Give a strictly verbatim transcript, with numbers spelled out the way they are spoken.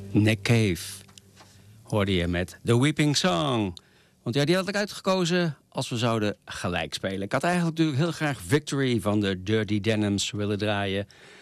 Nick Cave hoorde je met The Weeping Song. Want ja, die had ik uitgekozen als we zouden gelijk spelen. Ik had eigenlijk natuurlijk heel graag Victory van de Dirty Denims willen draaien.